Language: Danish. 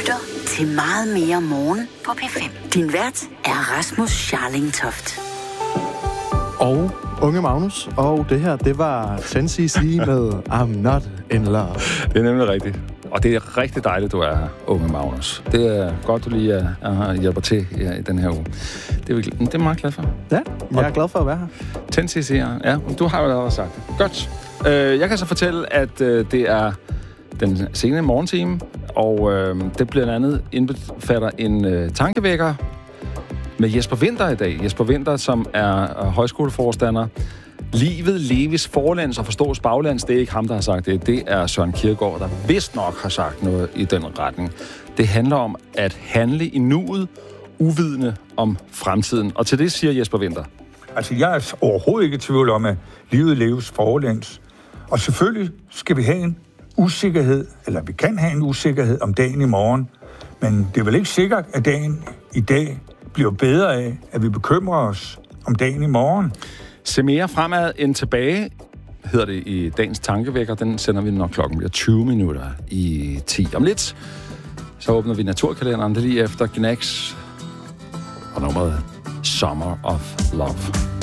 lytter til Meget mere morgen på P5. Din vært er Rasmus Scharling Toft. Og Unge Magnus, og det her, det var 10cc med I'm Not In Love. Det er nemlig rigtigt. Og det er rigtig dejligt, du er her, Unge Magnus. Det er godt, du lige hjælper til i den her uge. Det er meget glad for. Ja, jeg er glad for at være her. 10cc, ja. Du har jo allerede sagt det. Godt. Jeg kan så fortælle, at det er den sene morgentime, og det blandt andet indbefatter en tankevækker med Jesper Winther i dag. Jesper Winther, som er højskoleforstander. Livet leves forlands og forstås baglands. Det er ikke ham, der har sagt det. Det er Søren Kierkegaard, der vist nok har sagt noget i den retning. Det handler om at handle i nuet, uvidende om fremtiden. Og til det siger Jesper Winther. Altså, jeg er overhovedet ikke i tvivl om, at livet leves forlæns. Og selvfølgelig skal vi have en usikkerhed, eller vi kan have en usikkerhed om dagen i morgen. Men det er vel ikke sikkert, at dagen i dag bliver bedre af, at vi bekymrer os om dagen i morgen. Se mere fremad end tilbage, hedder det i dagens tankevækker. Den sender vi, når klokken bliver 20 minutter i 10. Om lidt, så åbner vi naturkalenderen. Det lige efter Gnags og nummeret Summer of Love.